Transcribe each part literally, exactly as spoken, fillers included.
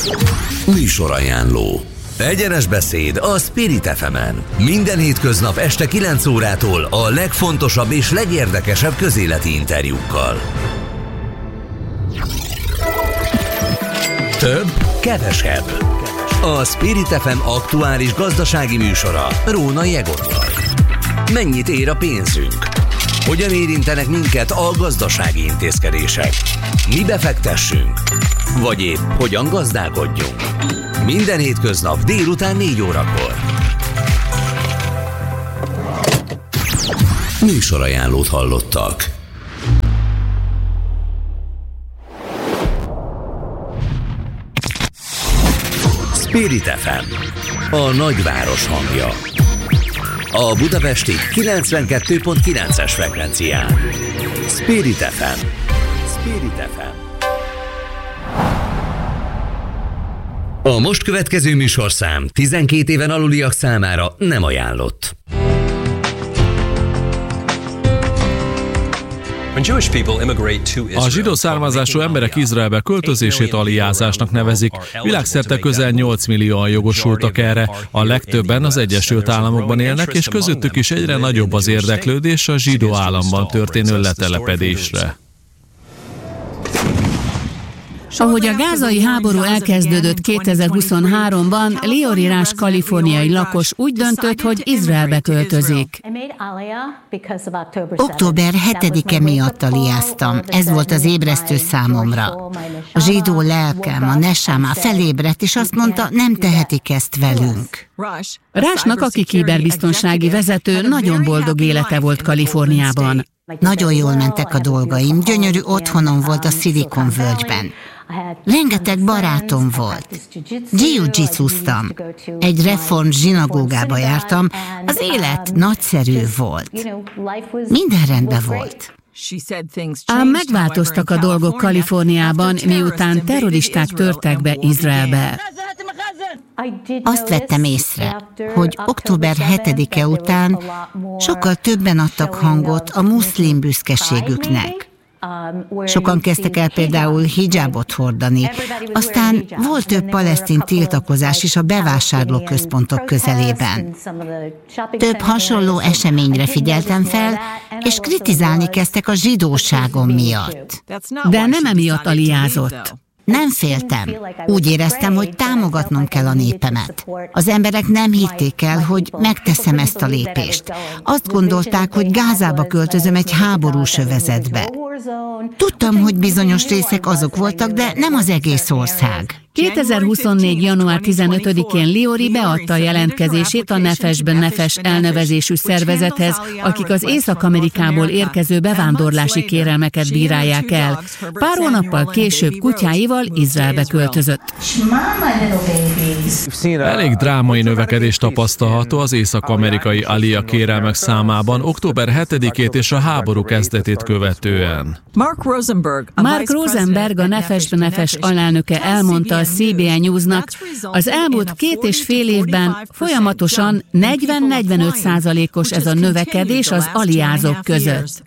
Műsorajánló. Egyenes beszéd a Spirit ef emen. Minden hétköznap este kilenc órától a legfontosabb és legérdekesebb közéleti interjúkkal. Több, kevesebb. A Spirit ef em aktuális gazdasági műsora Rónai Egottal. Mennyit ér a pénzünk? Hogyan érintenek minket a gazdasági intézkedések? Mi befektessünk? Vagy épp hogyan gazdálkodjunk? Minden hétköznap délután négy órakor. Műsorajánlót hallottak. Spirit ef em, a nagyváros hangja. A budapesti kilencvenkettő pont kilences frekvencián. Spirit ef em. Spirit ef em. A most következő műsorszám tizenkét éven aluliak számára nem ajánlott. A zsidó származású emberek Izraelbe költözését aliázásnak nevezik. Világszerte közel nyolc millióan jogosultak erre. A legtöbben az Egyesült Államokban élnek, és közöttük is egyre nagyobb az érdeklődés a zsidó államban történő letelepedésre. Ahogy a gázai háború elkezdődött kétezer-huszonháromban, Liori Rush kaliforniai lakos úgy döntött, hogy Izraelbe költözik. október hetedike miatt aliáztam. Ez volt az ébresztő számomra. A zsidó lelkem, a nesama felébredt, és azt mondta, nem tehetik ezt velünk. Rushnak, aki kiberbiztonsági vezető, nagyon boldog élete volt Kaliforniában. Nagyon jól mentek a dolgaim, gyönyörű otthonom volt a Silicon völgyben. Rengeteg barátom volt. Jiu-jitsuztam. Egy reform zsinagógába jártam. Az élet nagyszerű volt. Minden rendben volt. Ám megváltoztak a dolgok Kaliforniában, miután terroristák törtek be Izraelbe. Azt vettem észre, hogy október hetedike után sokkal többen adtak hangot a muszlim büszkeségüknek. Sokan kezdtek el például hijabot hordani. Aztán volt több palesztin tiltakozás is a bevásárlóközpontok közelében. Több hasonló eseményre figyeltem fel, és kritizálni kezdtek a zsidóságom miatt. De nem emiatt aliázott. Nem féltem. Úgy éreztem, hogy támogatnom kell a népemet. Az emberek nem hitték el, hogy megteszem ezt a lépést. Azt gondolták, hogy Gázába költözöm egy háborús övezetbe. Tudtam, hogy bizonyos részek azok voltak, de nem az egész ország. kétezer-huszonnégy. január tizenötödikén Liori beadta a jelentkezését a Nefesh B'Nefesh elnevezésű szervezethez, akik az Észak-Amerikából érkező bevándorlási kérelmeket bírálják el. Pár hónappal később kutyáival Izraelbe költözött. Elég drámai növekedés tapasztalható az észak-amerikai alia kérelmek számában október hetedikét és a háború kezdetét követően. Mark Rosenberg, a Nefesh B'Nefesh alelnöke elmondta a cé bé en Newsnak, az elmúlt két és fél évben folyamatosan negyven-negyvenöt százalékos ez a növekedés az aliázók között.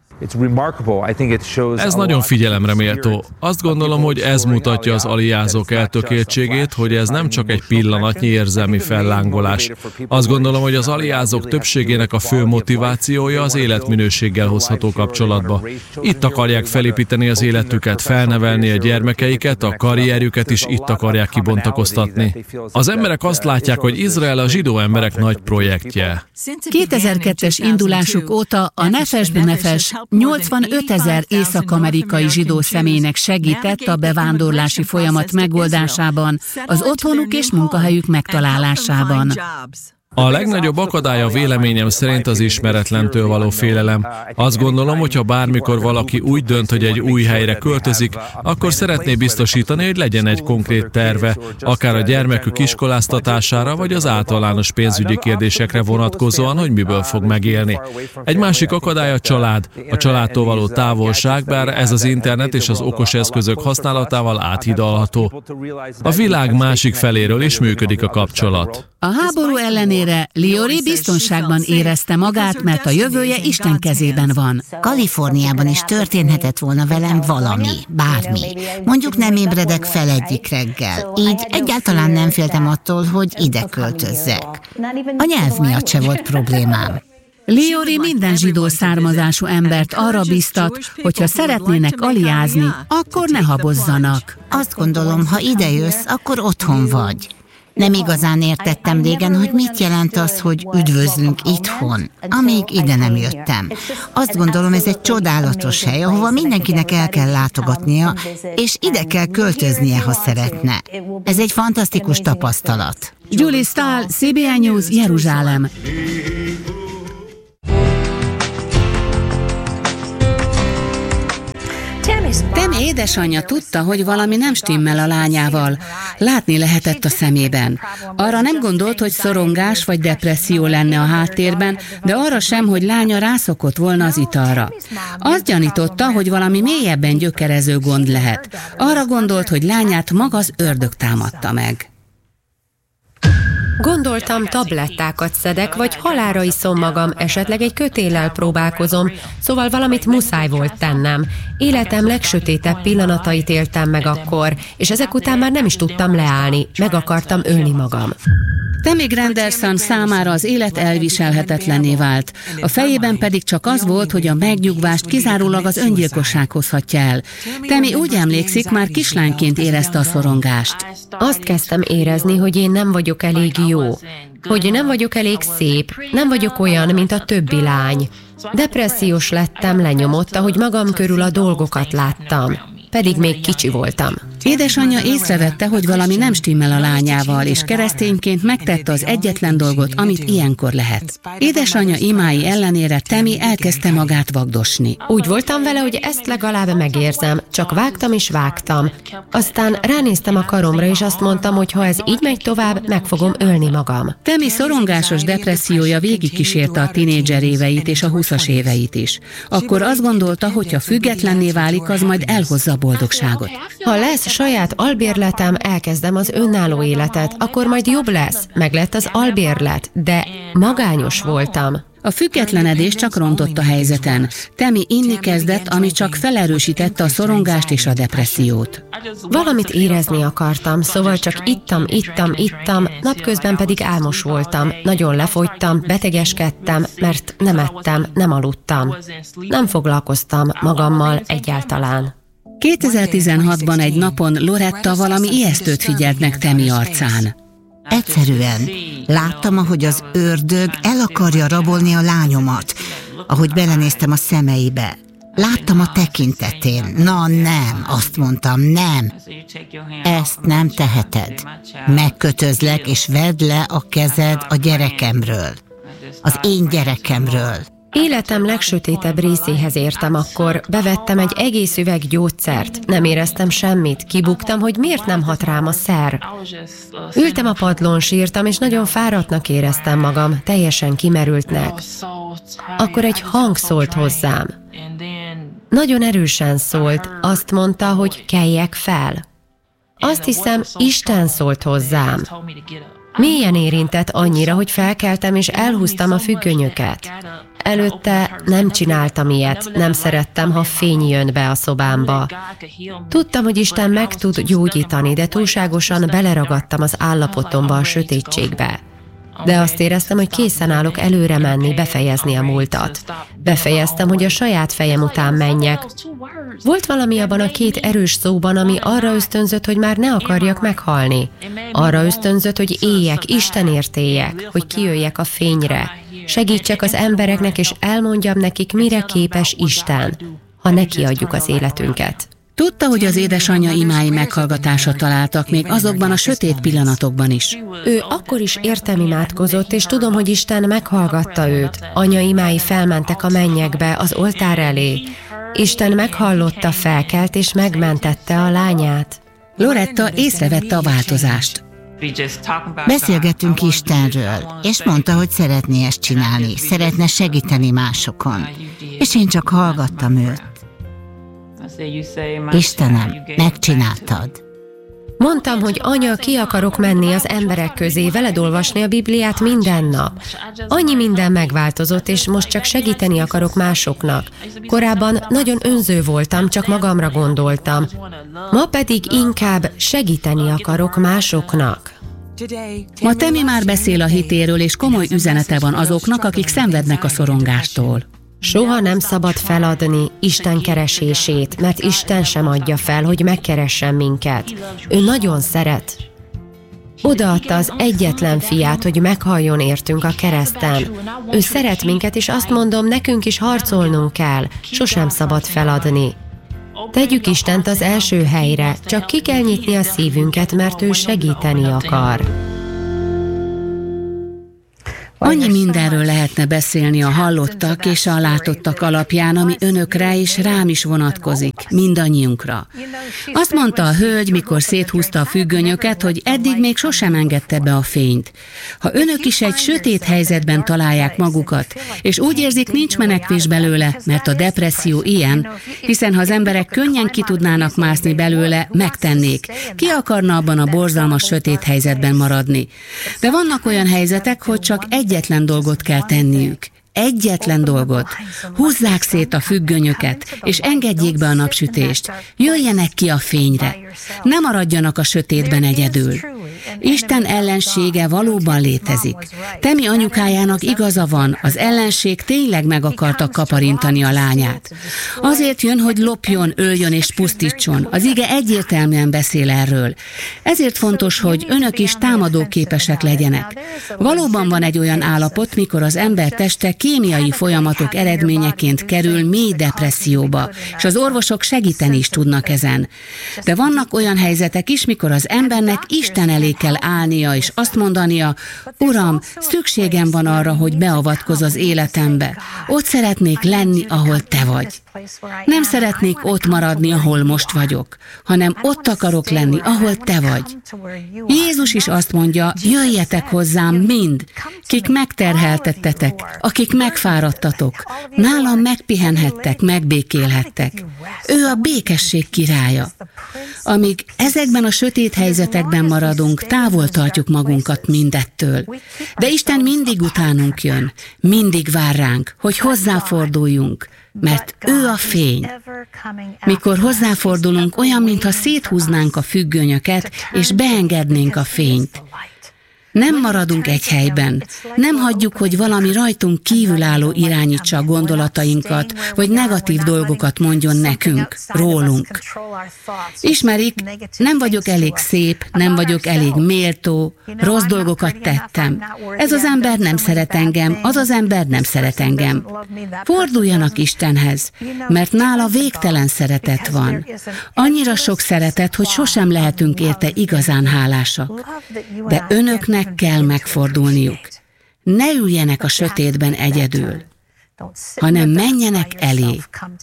Ez nagyon figyelemre méltó. Azt gondolom, hogy ez mutatja az aliázók eltökéltségét, hogy ez nem csak egy pillanatnyi érzelmi fellángolás. Azt gondolom, hogy az aliázók többségének a fő motivációja az életminőséggel hozható kapcsolatba. Itt akarják felépíteni az életüket, felnevelni a gyermekeiket, a karrierjüket is itt akarják kibontakoztatni. Az emberek azt látják, hogy Izrael a zsidó emberek nagy projektje. kétezer-kettes indulásuk óta a Nefesh B'Nefesh nyolcvanötezer észak-amerikai zsidó személynek segített a bevándorlási folyamat megoldásában, az otthonuk és munkahelyük megtalálásában. A legnagyobb akadálya véleményem szerint az ismeretlentől való félelem. Azt gondolom, hogy ha bármikor valaki úgy dönt, hogy egy új helyre költözik, akkor szeretné biztosítani, hogy legyen egy konkrét terve, akár a gyermekük iskoláztatására, vagy az általános pénzügyi kérdésekre vonatkozóan, hogy miből fog megélni. Egy másik akadály a család, a családtól való távolság, bár ez az internet és az okos eszközök használatával áthidalható. A világ másik feléről is működik a kapcsolat. A háború ellenére ellenére Liori biztonságban érezte magát, mert a jövője Isten kezében van. Kaliforniában is történhetett volna velem valami, bármi. Mondjuk nem ébredek fel egyik reggel. Így egyáltalán nem féltem attól, hogy ide költözzek. A nyelv miatt se volt problémám. Liori minden zsidó származású embert arra biztat, hogyha szeretnének aliázni, akkor ne habozzanak. Azt gondolom, ha ide jössz, akkor otthon vagy. Nem igazán értettem régen, hogy mit jelent az, hogy üdvözlünk itthon, amíg ide nem jöttem. Azt gondolom, ez egy csodálatos hely, ahova mindenkinek el kell látogatnia, és ide kell költöznie, ha szeretne. Ez egy fantasztikus tapasztalat. Julie Stahl, cé bé en News, Jeruzsálem. Tammy édesanyja tudta, hogy valami nem stimmel a lányával. Látni lehetett a szemében. Arra nem gondolt, hogy szorongás vagy depresszió lenne a háttérben, de arra sem, hogy lánya rászokott volna az italra. Azt gyanította, hogy valami mélyebben gyökerező gond lehet. Arra gondolt, hogy lányát maga az ördög támadta meg. Gondoltam, tablettákat szedek, vagy halálra iszom magam, esetleg egy kötéllel próbálkozom, szóval valamit muszáj volt tennem. Életem legsötétebb pillanatait éltem meg akkor, és ezek után már nem is tudtam leállni, meg akartam ölni magam. Tammy Granderson számára az élet elviselhetetlenné vált. A fejében pedig csak az volt, hogy a megnyugvást kizárólag az öngyilkosság hozhatja el. Tammy úgy emlékszik, már kislányként érezte a szorongást. Azt kezdtem érezni, hogy én nem vagyok elég jó, hogy nem vagyok elég szép, nem vagyok olyan, mint a többi lány. Depressziós lettem, lenyomott, ahogy magam körül a dolgokat láttam, pedig még kicsi voltam. Édesanyja észrevette, hogy valami nem stimmel a lányával, és keresztényként megtette az egyetlen dolgot, amit ilyenkor lehet. Édesanyja imái ellenére Tammy elkezdte magát vagdosni. Úgy voltam vele, hogy ezt legalább megérzem, csak vágtam és vágtam. Aztán ránéztem a karomra, és azt mondtam, hogy ha ez így megy tovább, meg fogom ölni magam. Tammy szorongásos depressziója végigkísérte a tinédzser éveit és a húszas éveit is. Akkor azt gondolta, hogy ha függetlenné válik, az majd elhozza a boldogságot. Ha lesz saját albérletem, elkezdem az önálló életet, akkor majd jobb lesz. Meg lett az albérlet, de magányos voltam. A függetlenedés csak rontott a helyzeten. Tammy inni kezdett, ami csak felerősítette a szorongást és a depressziót. Valamit érezni akartam, szóval csak ittam, ittam, ittam, napközben pedig álmos voltam. Nagyon lefogytam, betegeskedtem, mert nem ettem, nem aludtam. Nem foglalkoztam magammal egyáltalán. kétezer-tizenhatban egy napon Loretta valami ijesztőt figyelt meg Tammy arcán. Egyszerűen láttam, ahogy az ördög el akarja rabolni a lányomat, ahogy belenéztem a szemeibe. Láttam a tekintetén. Na nem, azt mondtam, nem. Ezt nem teheted. Megkötözlek és vedd le a kezed a gyerekemről. Az én gyerekemről. Életem legsötétebb részéhez értem akkor, bevettem egy egész üveg gyógyszert, nem éreztem semmit, kibuktam, hogy miért nem hat rám a szer. Ültem a padlón, sírtam, és nagyon fáradtnak éreztem magam, teljesen kimerültnek. Akkor egy hang szólt hozzám. Nagyon erősen szólt, azt mondta, hogy keljek fel. Azt hiszem, Isten szólt hozzám. Mélyen érintett annyira, hogy felkeltem és elhúztam a függönyöket. Előtte nem csináltam ilyet, nem szerettem, ha fény jön be a szobámba. Tudtam, hogy Isten meg tud gyógyítani, de túlságosan beleragadtam az állapotomba, a sötétségbe. De azt éreztem, hogy készen állok előre menni, befejezni a múltat. Befejeztem, hogy a saját fejem után menjek. Volt valami abban a két erős szóban, ami arra ösztönzött, hogy már ne akarjak meghalni. Arra ösztönzött, hogy éljek, Istenért éljek, hogy kijöjjek a fényre. Segítsek az embereknek, és elmondjam nekik, mire képes Isten, ha neki adjuk az életünket. Tudta, hogy az édesanyja imái meghallgatásra találtak, még azokban a sötét pillanatokban is. Ő akkor is értem imádkozott, és tudom, hogy Isten meghallgatta őt. Anya imái felmentek a mennyekbe, az oltár elé. Isten meghallotta, felkelt, és megmentette a lányát. Loretta észrevette a változást. Beszélgettünk Istenről, és mondta, hogy szeretné ezt csinálni, szeretne segíteni másokon. És én csak hallgattam őt. Istenem, megcsináltad. Mondtam, hogy anya, ki akarok menni az emberek közé, veled olvasni a Bibliát minden nap. Annyi minden megváltozott, és most csak segíteni akarok másoknak. Korábban nagyon önző voltam, csak magamra gondoltam. Ma pedig inkább segíteni akarok másoknak. Ma Temi már beszél a hitéről, és komoly üzenete van azoknak, akik szenvednek a szorongástól. Soha nem szabad feladni Isten keresését, mert Isten sem adja fel, hogy megkeressen minket. Ő nagyon szeret. Odaadta az egyetlen fiát, hogy meghalljon értünk a kereszten. Ő szeret minket, és azt mondom, nekünk is harcolnunk kell. Sosem szabad feladni. Tegyük Istent az első helyre, csak ki kell nyitni a szívünket, mert ő segíteni akar. Annyi mindenről lehetne beszélni a hallottak és a látottak alapján, ami önökre és rám is vonatkozik, mindannyiunkra. Azt mondta a hölgy, mikor széthúzta a függönyöket, hogy eddig még sosem engedte be a fényt. Ha önök is egy sötét helyzetben találják magukat, és úgy érzik, nincs menekvés belőle, mert a depresszió ilyen, hiszen ha az emberek könnyen ki tudnának mászni belőle, megtennék. Ki akarna abban a borzalmas sötét helyzetben maradni? De vannak olyan helyzetek, hogy csak egy Egyetlen dolgot kell tenniük. Egyetlen dolgot. Húzzák szét a függönyöket, és engedjék be a napsütést. Jöjjenek ki a fényre. Ne maradjanak a sötétben egyedül. Isten ellensége valóban létezik. Temi anyukájának igaza van, az ellenség tényleg meg akarta kaparintani a lányát. Azért jön, hogy lopjon, öljön és pusztítson. Az ige egyértelműen beszél erről. Ezért fontos, hogy önök is támadóképesek legyenek. Valóban van egy olyan állapot, mikor az ember teste kémiai folyamatok eredményeként kerül mély depresszióba, és az orvosok segíteni is tudnak ezen. De vannak olyan helyzetek is, mikor az embernek Isten elé kell állnia, és azt mondania, Uram, szükségem van arra, hogy beavatkozz az életembe. Ott szeretnék lenni, ahol te vagy. Nem szeretnék ott maradni, ahol most vagyok, hanem ott akarok lenni, ahol te vagy. Jézus is azt mondja, jöjjetek hozzám mind, kik megterheltettetek, akik megfáradtatok, nálam megpihenhettek, megbékélhettek. Ő a békesség királya. Amíg ezekben a sötét helyzetekben maradunk, távol tartjuk magunkat mindettől. De Isten mindig utánunk jön, mindig vár ránk, hogy hozzáforduljunk, mert ő a fény. Mikor hozzáfordulunk, olyan, mintha széthúznánk a függönyöket, és beengednénk a fényt. Nem maradunk egy helyben, nem hagyjuk, hogy valami rajtunk kívülálló irányítsa a gondolatainkat, vagy negatív dolgokat mondjon nekünk, rólunk. Ismerik, nem vagyok elég szép, nem vagyok elég méltó, rossz dolgokat tettem. Ez az ember nem szeret engem, az az ember nem szeret engem. Forduljanak Istenhez, mert nála végtelen szeretet van. Annyira sok szeretet, hogy sosem lehetünk érte igazán hálásak. De önöknek kell megfordulniuk. Ne üljenek a sötétben egyedül, hanem menjenek elé.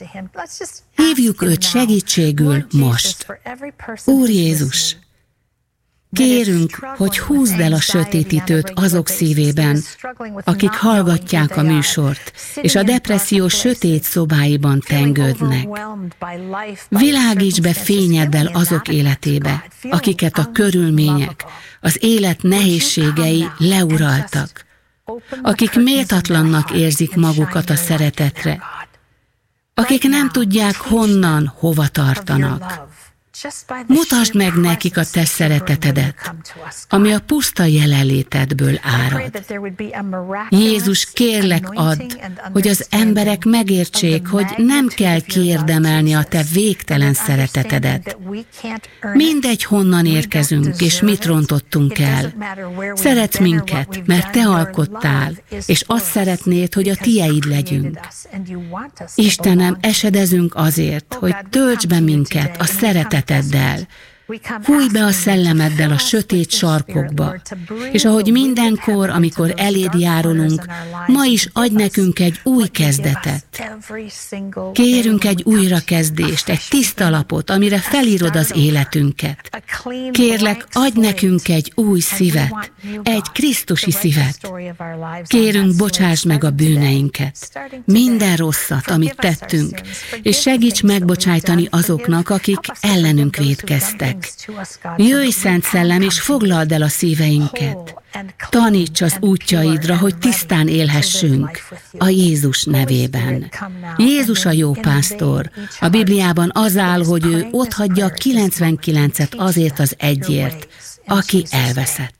Hívjuk őt segítségül most. Úr Jézus, kérünk, hogy húzd el a sötétítőt azok szívében, akik hallgatják a műsort, és a depresszió sötét szobáiban tengődnek. Világíts be fényeddel azok életébe, akiket a körülmények, az élet nehézségei leuraltak, akik méltatlannak érzik magukat a szeretetre, akik nem tudják honnan, hova tartanak. Mutasd meg nekik a te szeretetedet, ami a puszta jelenlétedből árad. Jézus, kérlek add, hogy az emberek megértsék, hogy nem kell kiérdemelni a te végtelen szeretetedet. Mindegy, honnan érkezünk, és mit rontottunk el. Szeretsz minket, mert te alkottál, és azt szeretnéd, hogy a tieid legyünk. Istenem, esedezünk azért, hogy tölts be minket a szeretet Teddel. Fújj be a szellemeddel a sötét sarkokba, és ahogy mindenkor, amikor eléd járulunk, ma is adj nekünk egy új kezdetet. Kérünk egy újrakezdést, egy tiszta lapot, amire felírod az életünket. Kérlek, adj nekünk egy új szívet, egy krisztusi szívet. Kérünk, bocsásd meg a bűneinket, minden rosszat, amit tettünk, és segíts megbocsájtani azoknak, akik ellenünk vétkeztek. kérlek, jöjj, Szent Szellem, és foglald el a szíveinket. Taníts az útjaidra, hogy tisztán élhessünk a Jézus nevében. Jézus a jó pásztor. A Bibliában az áll, hogy ő otthagyja a kilencvenkilencet azért az egyért, aki elveszett.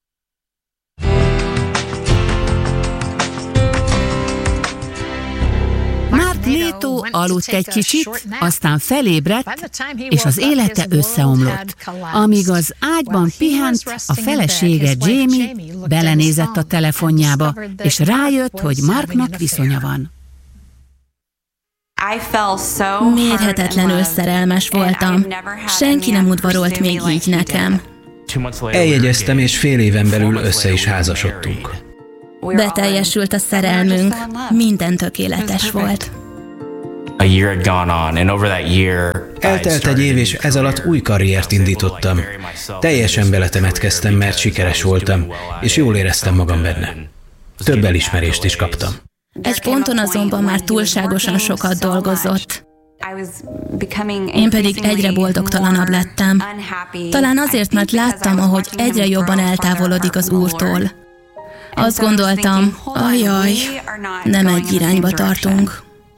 Mark Leto aludt egy kicsit, aztán felébredt, és az élete összeomlott. Amíg az ágyban pihent, a felesége Jamie belenézett a telefonjába, és rájött, hogy Marknak viszonya van. Mérhetetlenül szerelmes voltam. Senki nem udvarolt még így nekem. Eljegyeztem, és fél éven belül össze is házasodtunk. Beteljesült a szerelmünk, minden tökéletes volt. Eltelt egy év, és ez alatt új karriert indítottam. Teljesen beletemetkeztem, mert sikeres voltam, és jól éreztem magam benne. Több elismerést is kaptam. Egy ponton azonban már túlságosan sokat dolgozott. Én pedig egyre boldogtalanabb lettem. Talán azért, mert láttam, ahogy egyre jobban eltávolodik az Úrtól. Azt gondoltam, ajaj, nem egy irányba tartunk.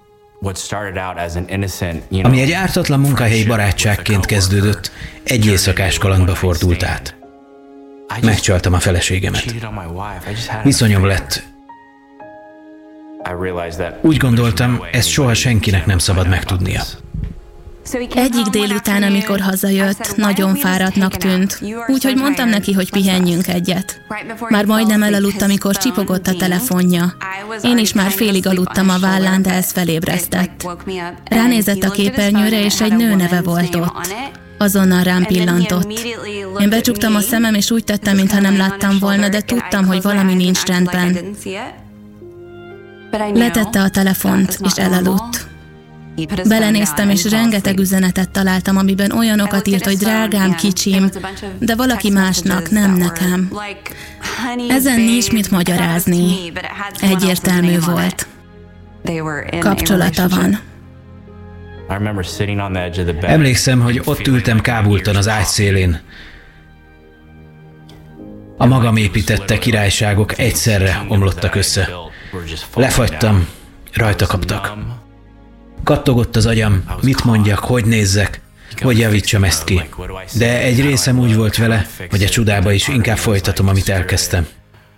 Ami egy ártatlan munkahelyi barátságként kezdődött, egy éjszakás kalandba fordult át. Megcsaltam a feleségemet. Viszonyom lett. Úgy gondoltam, ezt soha senkinek nem szabad megtudnia. Egyik délután, amikor hazajött, nagyon fáradtnak tűnt, úgyhogy mondtam neki, hogy pihenjünk egyet. Már majdnem elaludt, amikor csipogott a telefonja. Én is már félig aludtam a vállán, de ez felébresztett. Ránézett a képernyőre, és egy nő neve volt ott. Azonnal rám pillantott. Én becsuktam a szemem, és úgy tettem, mintha nem láttam volna, de tudtam, hogy valami nincs rendben. Letette a telefont, és elaludt. Belenéztem, és rengeteg üzenetet találtam, amiben olyanokat írt, hogy drágám, kicsim, de valaki másnak, nem nekem. Ezen nincs mit magyarázni. Egyértelmű volt. Kapcsolata van. Emlékszem, hogy ott ültem kábultan az ágy szélén. A magam építette királyságok egyszerre omlottak össze. Lefagytam, rajta kaptak. Kattogott az agyam, mit mondjak, hogy nézzek, hogy javítsam ezt ki. De egy részem úgy volt vele, hogy a csodába is inkább folytatom, amit elkezdtem.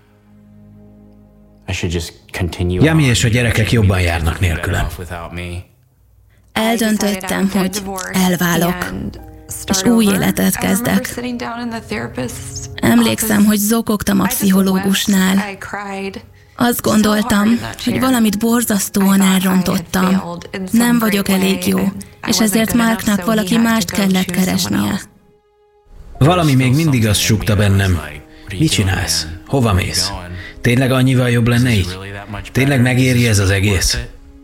Jami és a gyerekek jobban járnak nélkülem. Eldöntöttem, hogy elválok, és új életet kezdek. Emlékszem, hogy zokogtam a pszichológusnál. Azt gondoltam, hogy valamit borzasztóan elrontottam. Nem vagyok elég jó, és ezért Marknak valaki mást kellett keresnie. Valami még mindig azt súgta bennem. Mit csinálsz? Hova mész? Tényleg annyival jobb lenne így? Tényleg megéri ez az egész?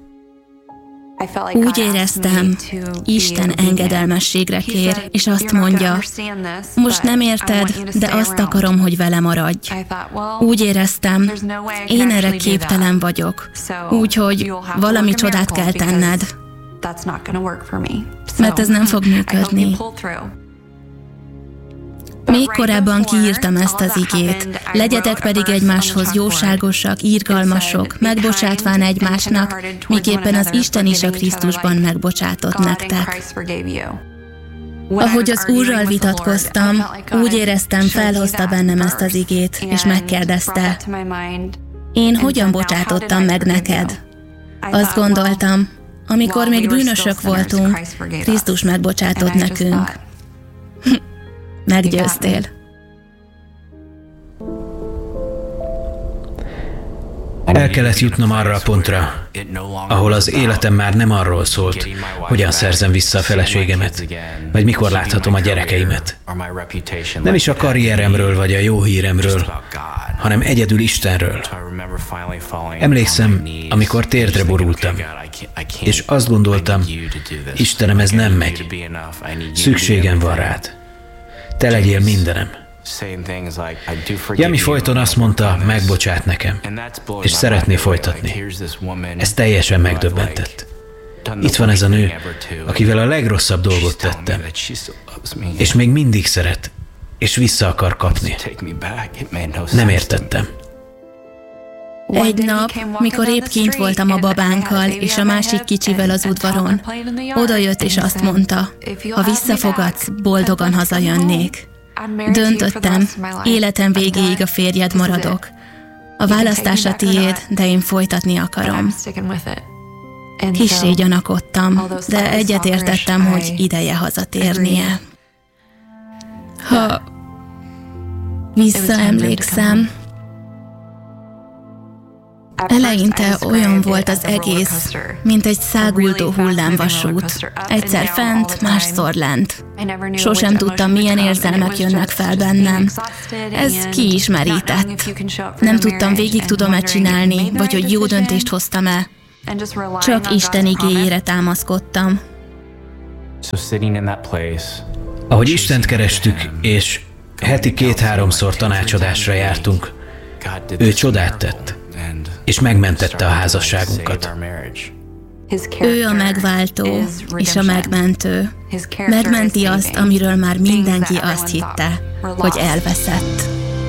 Úgy éreztem, Isten engedelmességre kér, és azt mondja, most nem érted, de azt akarom, hogy vele maradj. Úgy éreztem, én erre képtelen vagyok, úgyhogy valami csodát kell tenned, mert ez nem fog működni. Még korábban kiírtam ezt az igét. Legyetek pedig egymáshoz jóságosak, irgalmasok, megbocsátván egymásnak, miképpen az Isten is a Krisztusban megbocsátott nektek. Ahogy az Úrral vitatkoztam, úgy éreztem, felhozta bennem ezt az igét, és megkérdezte, én hogyan bocsátottam meg neked? Azt gondoltam, amikor még bűnösök voltunk, Krisztus megbocsátott nekünk. Meggyőztél. El kellett jutnom arra a pontra, ahol az életem már nem arról szólt, hogyan szerzem vissza a feleségemet, vagy mikor láthatom a gyerekeimet. Nem is a karrieremről vagy a jó híremről, hanem egyedül Istenről. Emlékszem, amikor térdre borultam, és azt gondoltam, Istenem, ez nem megy. Szükségem van rád. Te legyél mindenem. Jami folyton azt mondta, megbocsát nekem, és szeretné folytatni. Ez teljesen megdöbbentett. Itt van ez a nő, akivel a legrosszabb dolgot tettem, és még mindig szeret, és vissza akar kapni. Nem értettem. Egy nap, mikor épp kint voltam a babánkkal és a másik kicsivel az udvaron, odajött és azt mondta, ha visszafogadsz, boldogan hazajönnék. Döntöttem, életem végéig a férjed maradok. A választás a tiéd, de én folytatni akarom. Kissé gyanakodtam, de egyetértettem, hogy ideje hazatérnie. Ha visszaemlékszem, eleinte olyan volt az egész, mint egy száguldó hullámvasút. Egyszer fent, másszor lent. Sosem tudtam, milyen érzelmek jönnek fel bennem. Ez kiismerített. Nem tudtam, végig tudom-e csinálni, vagy hogy jó döntést hoztam-e. Csak Isten igéjére támaszkodtam. Ahogy Istent kerestük, és heti két-háromszor tanácsadásra jártunk, ő csodát tett, és megmentette a házasságunkat. Ő a megváltó és a megmentő. Megmenti azt, amiről már mindenki azt hitte, hogy elveszett.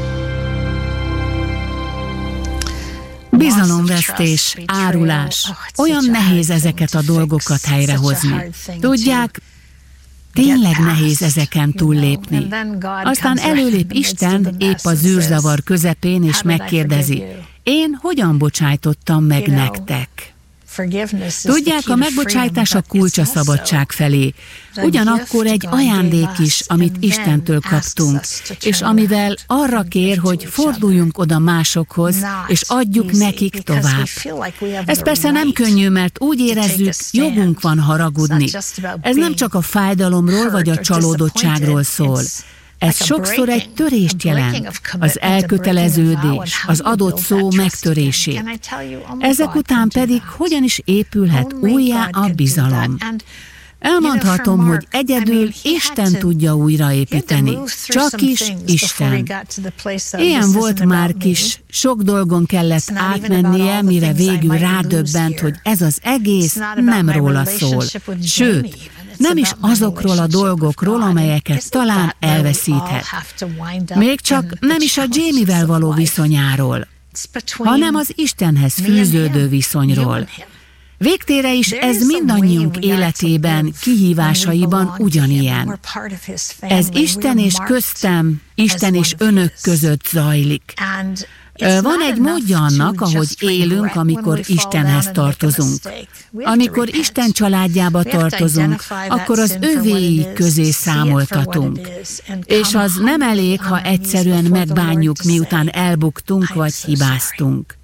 Bizalomvesztés, árulás. Olyan nehéz ezeket a dolgokat helyrehozni. Tudják, tényleg nehéz ezeken túllépni. Aztán előlép Isten épp a zűrzavar közepén, és megkérdezi, én hogyan bocsájtottam meg nektek? Tudják, a megbocsájtás a kulcs a szabadság felé. Ugyanakkor egy ajándék is, amit Istentől kaptunk, és amivel arra kér, hogy forduljunk oda másokhoz, és adjuk nekik tovább. Ez persze nem könnyű, mert úgy érezzük, jogunk van haragudni. Ez nem csak a fájdalomról vagy a csalódottságról szól. Ez sokszor egy törést jelent, az elköteleződés, az adott szó megtörését. Ezek után pedig hogyan is épülhet újjá a bizalom? Elmondhatom, hogy egyedül Isten tudja újraépíteni. Csak is Isten. Ilyen volt Márk is, sok dolgon kellett átmennie, mire végül rádöbbent, hogy ez az egész nem róla szól. Sőt, nem is azokról a dolgokról, amelyeket talán elveszíthet. Még csak nem is a Jamie-vel való viszonyáról, hanem az Istenhez fűződő viszonyról. Végtére is ez mindannyiunk életében, kihívásaiban ugyanilyen. Ez Isten és köztem, Isten és önök között zajlik. Van egy módja annak, ahogy élünk, amikor Istenhez tartozunk. Amikor Isten családjába tartozunk, akkor az övéi közé számoltatunk. És az nem elég, ha egyszerűen megbánjuk, miután elbuktunk vagy hibáztunk.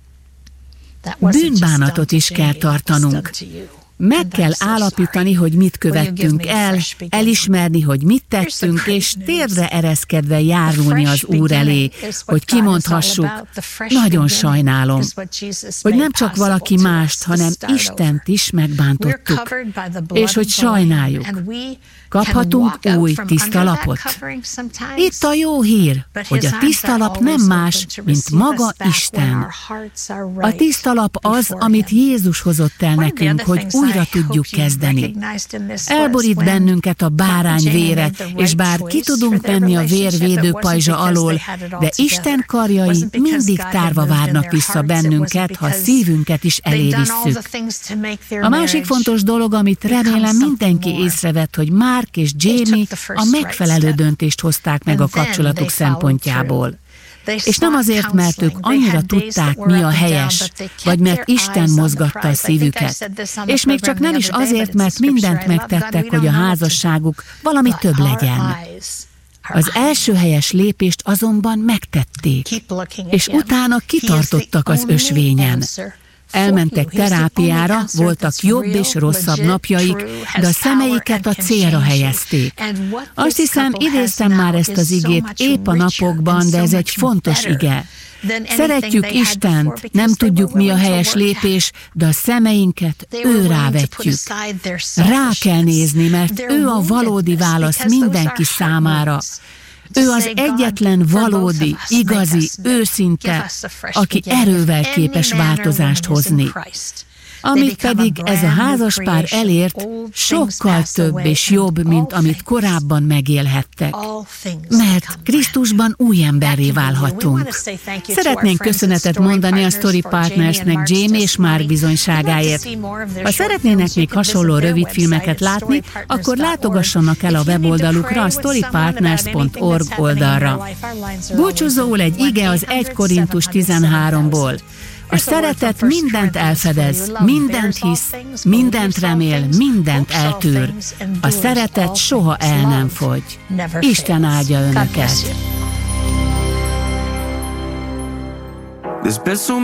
Bűnbánatot is kell tartanunk. Meg kell állapítani, hogy mit követtünk el, elismerni, hogy mit tettünk, és térdre ereszkedve járulni az Úr elé, hogy kimondhassuk, nagyon sajnálom, hogy nem csak valaki mást, hanem Istent is megbántottuk, és hogy sajnáljuk. Kaphatunk új tiszta lapot. Itt a jó hír, hogy a tiszta lap nem más, mint maga Isten. A tiszta lap az, amit Jézus hozott el nekünk, hogy újra tudjuk kezdeni. Elborít bennünket a bárány vére, és bár ki tudunk menni a vérvédő pajzsa alól, de Isten karjai mindig tárva várnak vissza bennünket, ha szívünket is elévisszük. A másik fontos dolog, amit remélem mindenki észrevett, hogy Márk és Jamie a megfelelő döntést hozták meg a kapcsolatuk szempontjából. És nem azért, mert ők annyira tudták, mi a helyes, vagy mert Isten mozgatta a szívüket. És még csak nem is azért, mert mindent megtettek, hogy a házasságuk valami több legyen. Az első helyes lépést azonban megtették, és utána kitartottak az ösvényen. Elmentek terápiára, voltak jobb és rosszabb napjaik, de a szemeiket a célra helyezték. Azt hiszem, idéztem már ezt az igét épp a napokban, de ez egy fontos ige. Szeretjük Istent, nem tudjuk, mi a helyes lépés, de a szemeinket ő rávetjük. Rá kell nézni, mert ő a valódi válasz mindenki számára. Ő az egyetlen valódi, igazi, őszinte, aki erővel képes változást hozni. Amit pedig ez a házaspár elért, sokkal több és jobb, mint amit korábban megélhettek. Mert Krisztusban új emberré válhatunk. Szeretnénk köszönetet mondani a Story Partnersnek Jamie és Mark bizonyságáért. Ha szeretnének még hasonló rövidfilmeket látni, akkor látogassanak el a weboldalukra, a story partners pont org oldalra. Búcsúzóul egy ige az egy Korintus tizenháromból. A szeretet mindent elfedez, mindent hisz, mindent remél, mindent eltűr. A szeretet soha el nem fogy. Isten áldja önöket!